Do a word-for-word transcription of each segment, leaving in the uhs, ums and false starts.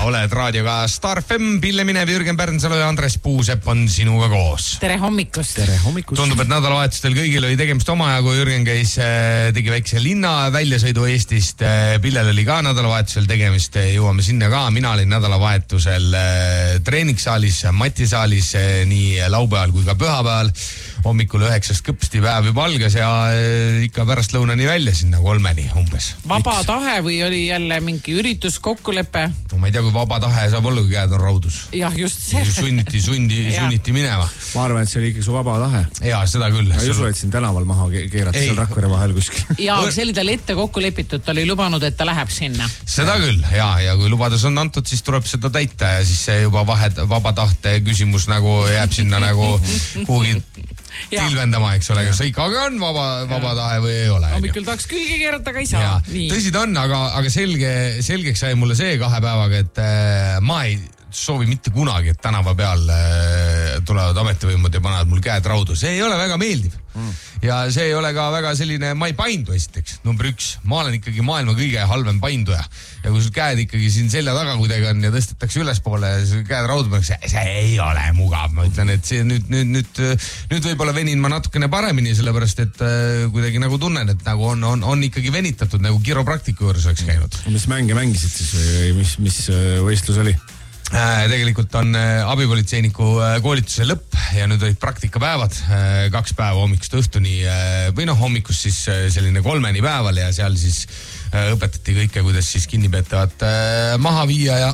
oled raadioga Star F M, Pille Minev, Jürgen Pärnsalu ja Andres Puusepp on sinuga koos. Tere hommikust. Tere hommikust. Tundub, et nädalavahetustel kõigil oli tegemist omajagu. Jürgen käis, tegi väikse linna väljasõidu Eestist. Pillel oli ka nädalavahetusel tegemist, jõuame sinna ka. Mina olin nädalavahetusel treeningsaalis, Matisaalis nii laupäeval kui ka pühapäeval. Hommikul üheksast kõpsti päev juba algas ja ikka pärast lõunani välja sinna kolmeni umbes. Vaba Miks? Tahe või oli jälle mingi üritus, kokkulepe? No ma ei tea, kui vaba tahe saab olla, kui käed on raudus. Jah, just see. Sunniti, sundi, sunniti minema. Ma arvan, et see oli ikka su vaba tahe. Jaa, seda küll. Ma ei usu, et siin tänaval maha keerata ei. Seal Rakvere vahel kuskil. Jaa, see oli tal ette kokku lepitud, ta oli lubanud, et ta läheb sinna. Seda küll, jaa, ja kui lubadus on antud, siis tuleb seda täita ja siis see juba vahed, vaba tahte küsimus nagu jääb sinna nagu kuhugi tilvendama, eks ole, kas ikkagi on vaba, vaba tahe või ei ole. Hommikul tahaks külge keerata, aga ei saa. Tõsi ta on, aga, aga selge, selgeks sai mulle see kahe päevaga, et äh, ma ei soovi mitte kunagi, et tänava peal äh, tulevad ametivõimud ja panevad mul käed raudu. See ei ole väga meeldiv. Mm. Ja see ei ole ka väga selline, ma ei paindu esiteks, number üks. Ma olen ikkagi maailma kõige halvem painduja. Ja kui sul käed ikkagi siin selja taga kuidagi on ja tõstetakse ülespoole ja sul käed raudu peaks, see, see ei ole mugav. Ma ütlen, et see nüüd, nüüd, nüüd, nüüd võib-olla venin ma natukene paremini, sellepärast et äh, kuidagi nagu tunnen, et nagu on, on, on ikkagi venitatud, nagu kiropraktiku juures oleks käinud. Mis mänge mängisid siis või mis, mis võistlus oli? Äh, tegelikult on äh, abipolitseiniku äh, koolituse lõpp ja nüüd olid praktikapäevad, äh, kaks päeva hommikust õhtuni äh, või noh, hommikust siis äh, selline kolmeni päeval ja seal siis äh, õpetati kõike, kuidas siis kinnipeetavat äh, maha viia ja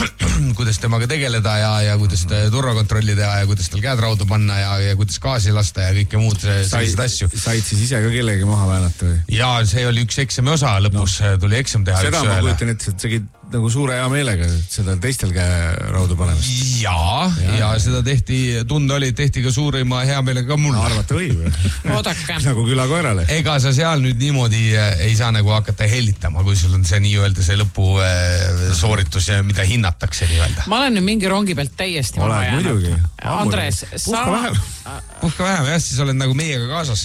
kuidas temaga tegeleda ja, ja kuidas turvakontrolli teha ja kuidas tal käed raudu panna ja, ja kuidas gaasi lasta ja kõike muud sellised asju. Said siis ise ka kellegi maha väänata või? Ja see oli üks eksami osa, lõpus no. Tuli eksam teha. Seda ma kujutan ette, et tegid nagu suure hea meelega seda teistel käe raudu panemist. Jaa, ja, ja, ja seda tehti, tunda oli, tehti ka suurima hea meelega ka mulle. Arvata võib. Oodake. Nagu külakoerale. Ega sa seal nüüd niimoodi ei saa nagu hakata hellitama, kui sul on see nii-öelda see lõpu sooritus, mida hinnatakse nii-öelda. Ma olen nüüd mingi rongi pealt täiesti maha jäänud. Muidugi. Andres, sa... Puhka vähem. Puhka vähem, jah, siis oled nagu meiega kaasas.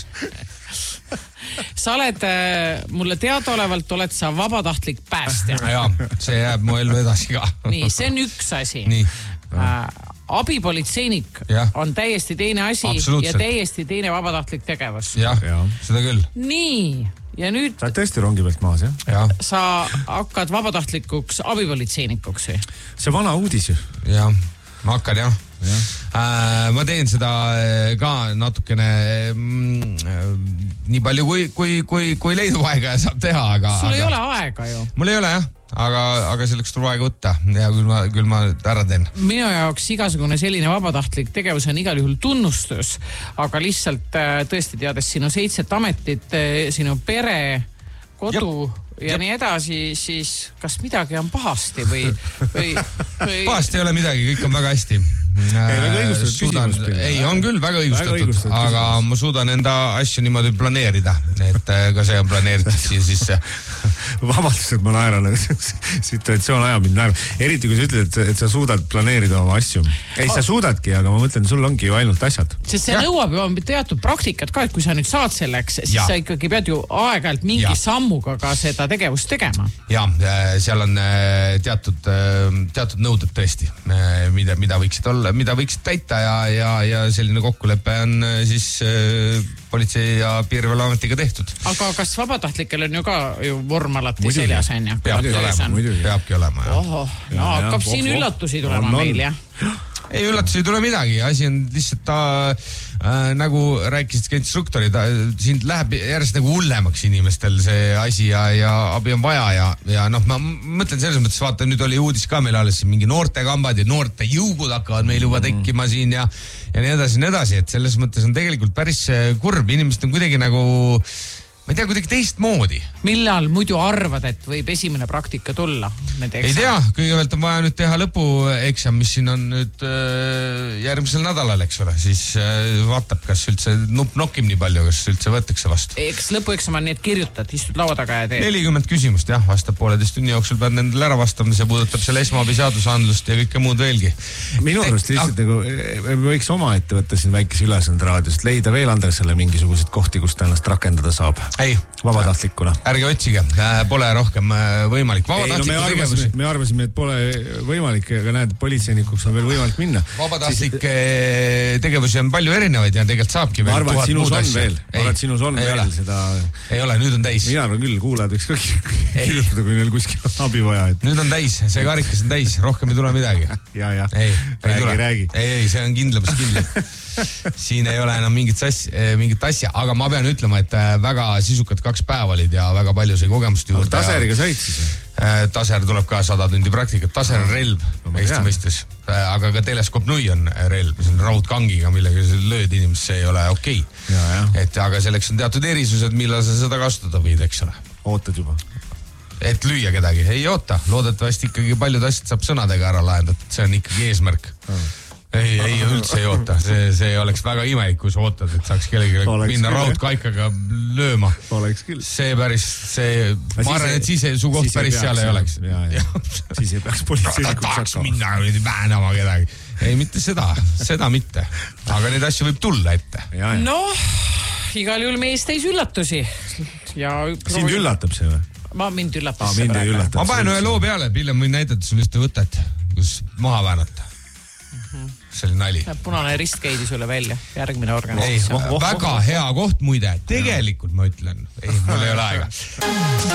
Sa oled, mulle teadaolevalt oled sa vabatahtlik päästja. Jaa, see jääb mu ellu edasi ka. Nii, see on üks asi. Nii. Äh, abipolitseinik ja. On täiesti teine asi ja täiesti teine vabatahtlik tegevus. Jah, ja. Seda küll. Nii, ja nüüd... Sa oled tõesti rongi pealt maas, jah? Ja. Sa hakkad vabatahtlikuks abipolitseinikuks või? See vana uudis ju. Jah, ma hakkan jah. Ja. Äh, ma teen seda ka natukene mm, nii palju kui, kui, kui, kui leidub aega ja saab teha, aga... Sul aga, ei ole aega ju. Mul ei ole jah, aga, aga selleks tuleb aega võtta ja küll ma, küll ma ära teen. Minu jaoks igasugune selline vabatahtlik tegevus on igal juhul tunnustus, aga lihtsalt tõesti teades sinu seitset ametit, sinu pere, kodu... Jop. Ja Jop. Nii edasi, siis kas midagi on pahasti või... või, või... Pahasti ei ole midagi, kõik on väga hästi. Ei, väga õigustatud suudan, küsimus. Ei, on küll väga õigustatud, väga õigustatud aga küsimus. Ma suudan enda asju niimoodi planeerida, et ka see on planeeritud siia sisse. Vabandust, et ma naeran, situatsioon ajab mind naerma. Eriti kui sa ütled, et, et sa suudad planeerida oma asju. Ei, sa suudadki, aga ma mõtlen, sul ongi ju ainult asjad. Sest see ja. Nõuab ju teatud praktikat ka, et kui sa nüüd saad selleks, siis ja. Sa ikkagi pead ju aeg-ajalt mingi ja. Sammuga ka seda tegevust tegema. Ja, seal on teatud, teatud nõuded tõesti, mida, mida võiksid olla, mida võiksid täita ja, ja, ja selline kokkulepe on siis politsei ja piirivalveametiga tehtud. Aga kas vabatahtlikel on ju ka ju vorm alati seljas on ju? Peabki olema, peabki olema. Oho, no hakkab ja, siin oho. Üllatusi tulema on, meil, jah? Ei, üllatusi ei tule midagi, asi on lihtsalt ta, äh, nagu rääkisid ka instruktorid, siin läheb järjest nagu hullemaks inimestel see asi ja, ja abi on vaja ja, ja noh, ma mõtlen selles mõttes, vaata, nüüd oli uudis ka meil alles mingi noortekambad ja noorte jõugud hakkavad meil juba tekkima siin ja, ja nii edasi, nii edasi, et selles mõttes on tegelikult päris kurb, inimesed on kuidagi nagu... Ma ei tea, kuidagi teistmoodi. Millal muidu arvad, et võib esimene praktika tulla? Ei tea, kõigepealt on vaja nüüd teha lõpueksam, mis siin on nüüd äh, järgmisel nädalal, eks ole, siis äh, vaatab, kas üldse nupp nokim nii palju, kas üldse võetakse vastu. Eks lõpueksam on nii, et kirjutad, istud laua taga ja teed. nelikümmend küsimust, jah, vastab pooleteist tunni jooksul, pead nendele ära vastama, see puudutab selle esmaabi seadusandlust ja kõike muud veelgi. Minu arust lihtsalt nagu, võiks oma ette võtta siin väikese ülesand raadiost, leida veel Andresele mingisuguseid kohti, kus ta ennast rakendada saab. ei. Vabatahtlikuna. Ärge otsige, pole rohkem võimalik. Vabatahtliku no, me tegevus. Me arvasime, et pole võimalik, aga näed, politseinikuks on veel võimalik minna. Vabatahtlikke siis... tegevusi on palju erinevaid ja tegelikult saabki veel arvan, tuhat muud asja. Veel. Ma arvan, et sinus on ei veel ole. Seda... Ei ole, nüüd on täis. Mina arvan küll, kuulajad võiks ka kirjutada, kui neil kuskil on abi vaja. Et... Nüüd on täis, see karikas on täis, rohkem ei tule midagi. ja, ja. Ei, räägi, ei tule. Räägi. Ei, ei, see on kindlam, kindlam. Siin ei ole enam mingit asja, mingit asja, aga ma pean ütlema, et väga sisukad kaks päeva olid ja väga palju sai kogemust juurde. Taseriga said siis? Taser tuleb ka sada tundi praktikat, taser on relv no, Eesti mõistes, aga ka teleskoop nui on relv, see on raudkangiga, millega sa lööd inimest, see ei ole okei okay.. et aga selleks on teatud erisused, millal sa seda kasutada võid, eks ole. Ootad juba? Et lüüa kedagi, ei oota, loodetavasti ikkagi paljud asjad saab sõnadega ära lahendatud, see on ikkagi eesmärk mm. ei, ei üldse ei oota, see, see oleks väga imelik, kui sa ootad, et saaks kellegi oleks minna küll, raudkaikaga lööma. Oleks küll. See päris, see, ma arvan, et siis ei, su koht päris seal ei oleks. Ja, ja. Siis ei peaks politseinikuks tahaks minna väänama kedagi. Ei, mitte seda, seda mitte. Aga neid asju võib tulla ette. Noh, igal juhul mees täis üllatusi. Ja sind üllatab see või? Ma mind üllatas ah, see praegu. Ma panen ühe loo peale, hiljem võin näidata sul just võtet, kus maha väänata. Mm-hmm. See oli nali. Punane rist käidi sulle välja, järgmine organisatsioon. Ei, väga hea koht muide, tegelikult ma ütlen. Ei, mul ei ole aega.